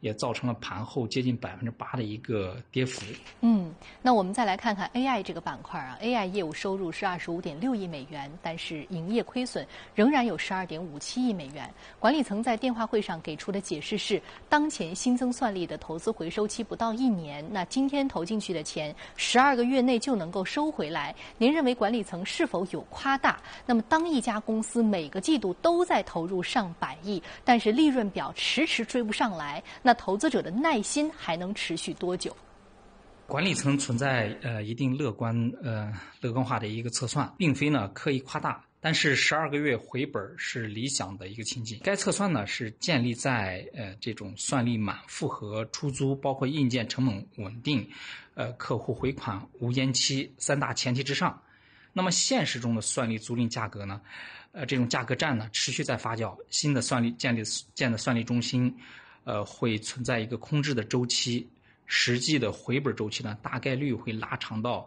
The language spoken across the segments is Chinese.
也造成了盘后接近8%的一个跌幅。 那我们再来看看 AI 这个板块啊 ，AI 业务收入是25.6亿美元，但是营业亏损仍然有12.57亿美元。管理层在电话会上给出的解释是，当前新增算力的投资回收期不到1年，那今天投进去的钱12个月内就能够收回来。您认为管理层是否有夸大？那么当一家公司每个季度都在投入上百亿，但是利润表迟迟追不上来，那投资者的耐心还能持续多久？ 管理层存在一定乐观化的一个测算，并非呢刻意夸大，但是12个月回本是理想的一个情景。该测算呢是建立在这种算力满负荷、出租包括硬件成本稳定、客户回款无延期3大前提之上。那么现实中的算力租赁价格呢，这种价格战呢持续在发酵，新的算力建的算力中心，会存在一个空置的周期。实际的回本周期呢，大概率会拉长到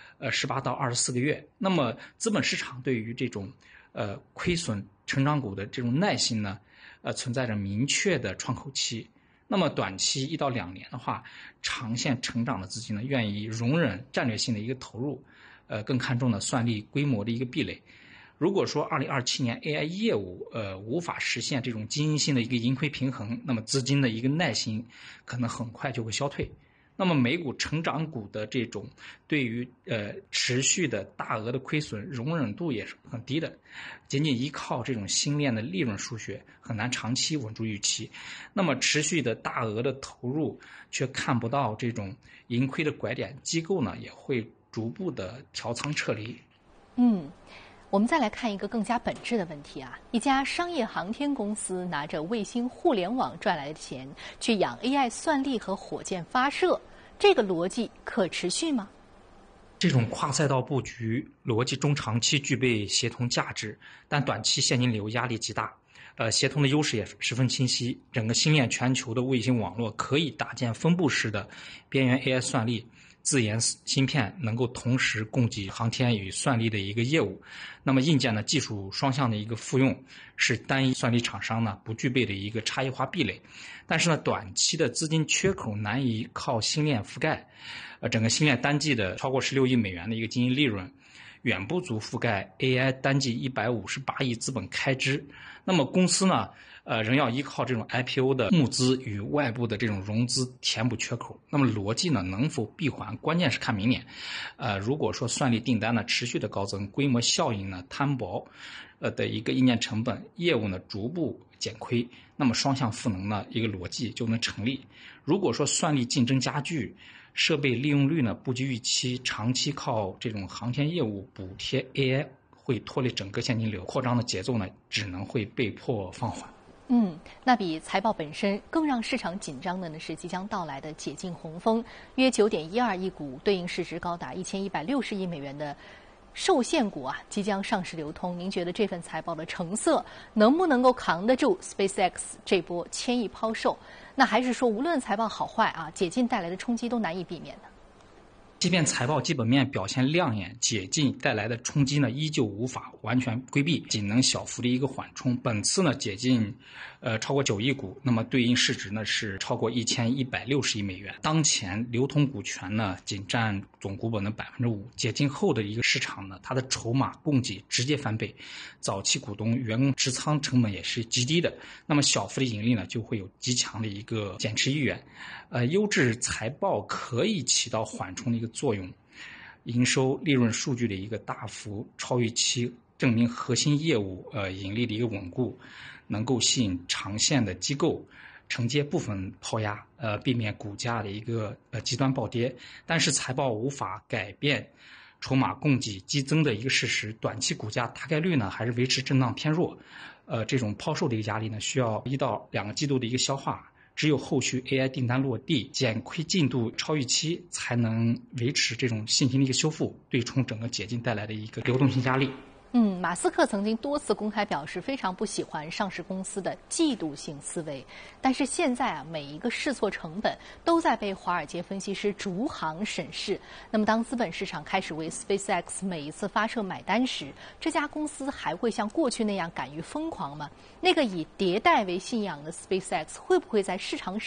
18到24个月。那么资本市场对于这种亏损成长股的这种耐心呢，存在着明确的窗口期。那么短期1到2年的话，长线成长的资金呢，愿意容忍战略性的一个投入，更看重的算力规模的一个壁垒。如果说2027年 AI 业务无法实现这种经营性的一个盈亏平衡，那么资金的一个耐心可能很快就会消退。那么美股成长股的这种对于持续的大额的亏损容忍度也是很低的，仅仅依靠这种新练的利润数学很难长期稳住预期。那么持续的大额的投入却看不到这种盈亏的拐点，机构呢也会逐步的调仓撤离。 我们再来看一个更加本质的问题啊，一家商业航天公司拿着卫星互联网赚来的钱去养 AI 算力和火箭发射，这个逻辑可持续吗？ 这种跨赛道布局逻辑中长期具备协同价值，但短期现金流压力极大。协同的优势也十分清晰，整个星链全球的卫星网络可以搭建分布式的边缘 AI 算力。自研芯片能够同时供给航天与算力的一个业务，那么硬件的技术双向的一个复用是单一算力厂商呢不具备的一个差异化壁垒。但是呢，短期的资金缺口难以靠星链覆盖，整个星链单季的超过16亿美元的一个经营利润，远不足覆盖 AI 单季158亿资本开支。那么公司呢？仍要依靠这种 IPO 的募资与外部的这种融资填补缺口。那么逻辑呢能否闭环，关键是看明年。如果说算力订单呢持续的高增，规模效应呢摊薄，的一个硬件成本，业务呢逐步减亏，那么双向赋能呢一个逻辑就能成立。如果说算力竞争加剧，设备利用率呢不及预期，长期靠这种航天业务补贴 AI， 会拖累整个现金流，扩张的节奏呢只能会被迫放缓。 那比财报本身更让市场紧张的呢是即将到来的解禁洪峰，约9.12亿股，对应市值高达1160亿美元的受限股啊，即将上市流通。您觉得这份财报的成色能不能够扛得住 SpaceX 这波1000亿抛售？那还是说无论财报好坏啊，解禁带来的冲击都难以避免呢？ 即便财报基本面表现亮眼，解禁带来的冲击呢依旧无法完全规避，仅能小幅的一个缓冲。本次呢解禁超过9亿股，那么对应市值呢是超过1160亿美元。当前流通股权呢仅占总股本的5%，解禁后的一个市场呢，它的筹码供给直接翻倍，早期股东员工持仓成本也是极低的，那么小幅的盈利呢就会有极强的一个减持意愿。优质财报可以起到缓冲的一个作用，营收利润数据的一个大幅超预期，证明核心业务盈利的一个稳固，能够吸引长线的机构承接部分抛压，避免股价的一个极端暴跌。但是财报无法改变筹码供给激增的一个事实，短期股价大概率呢还是维持震荡偏弱。这种抛售的一个压力呢需要1到2个季度的一个消化。只有后续 AI 订单落地，减亏进度超预期，才能维持这种信心的一个修复，对冲整个解禁带来的一个流动性压力。 马斯克曾经多次公开表示非常不喜欢上市公司的季度性思维，但是现在啊，每一个试错成本都在被华尔街分析师逐行审视。那么，当资本市场开始为 SpaceX 每一次发射买单时，这家公司还会像过去那样敢于疯狂吗？那个以迭代为信仰的 SpaceX 会不会在市场